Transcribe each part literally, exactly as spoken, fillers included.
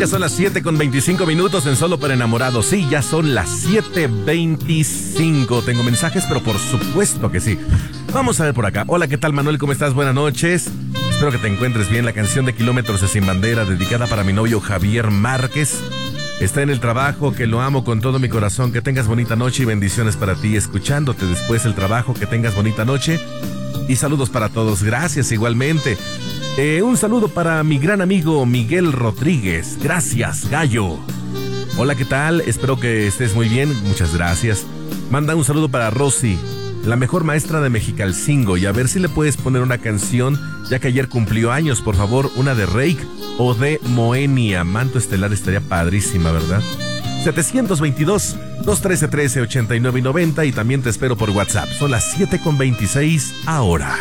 Ya son las siete con veinticinco minutos en Solo para Enamorados. Sí, ya son las siete veinticinco. Tengo mensajes, pero por supuesto que sí. Vamos a ver por acá. Hola, ¿qué tal, Manuel? ¿Cómo estás? Buenas noches. Espero que te encuentres bien. La canción de Kilómetros de Sin Bandera, dedicada para mi novio Javier Márquez. Está en el trabajo, que lo amo con todo mi corazón. Que tengas bonita noche y bendiciones para ti. Escuchándote después del trabajo, que tengas bonita noche. Y saludos para todos. Gracias, igualmente. Eh, un saludo para mi gran amigo Miguel Rodríguez. Gracias, gallo. Hola, ¿qué tal? Espero que estés muy bien. Muchas gracias. Manda un saludo para Rosy, la mejor maestra de Mexicalcingo. Y a ver si le puedes poner una canción, ya que ayer cumplió años. Por favor, una de Reik o de Moenia. Manto Estelar estaría padrísima, ¿verdad? setecientos veintidós, doscientos trece, trece, ochenta y nueve y noventa. Y también te espero por WhatsApp. Son las siete con veintiséis ahora.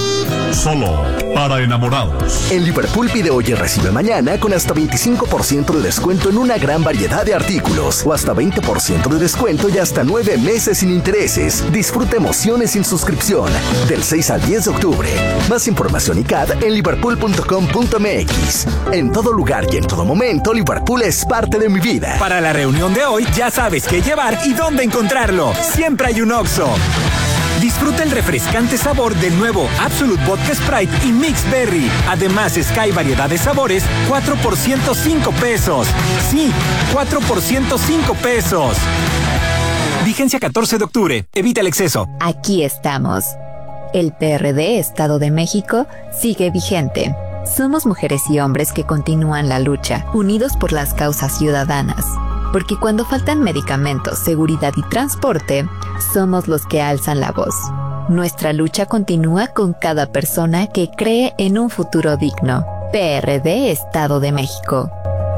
Solo para enamorados. En Liverpool pide hoy y recibe mañana con hasta veinticinco por ciento de descuento en una gran variedad de artículos. O hasta veinte por ciento de descuento y hasta nueve meses sin intereses. Disfruta emociones sin suscripción. Del seis al diez de octubre. Más información y C A D en liverpool punto com punto m x. En todo lugar y en todo momento, Liverpool es parte de mi vida. Para la reunión de hoy, ya sabes qué llevar y dónde encontrarlo. Siempre hay un Oxxo. Disfruta el refrescante sabor del nuevo Absolute Vodka Sprite y Mix Berry. Además, Sky variedad de sabores, cuatro por ciento cinco pesos. Sí, cuatro por ciento cinco pesos. Vigencia catorce de octubre. Evita el exceso. Aquí estamos. El P R D Estado de México sigue vigente. Somos mujeres y hombres que continúan la lucha, unidos por las causas ciudadanas. Porque cuando faltan medicamentos, seguridad y transporte, somos los que alzan la voz. Nuestra lucha continúa con cada persona que cree en un futuro digno. P R D Estado de México.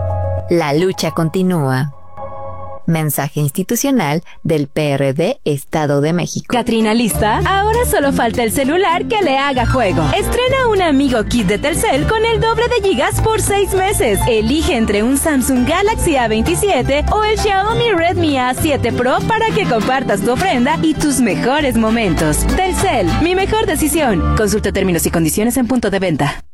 La lucha continúa. Mensaje institucional del P R D Estado de México. ¿Catrina lista? Ahora solo falta el celular que le haga juego. Estrena un Amigo Kit de Telcel con el doble de gigas por seis meses. Elige entre un Samsung Galaxy A veintisiete o el Xiaomi Redmi A siete Pro para que compartas tu ofrenda y tus mejores momentos. Telcel, mi mejor decisión. Consulta términos y condiciones en punto de venta.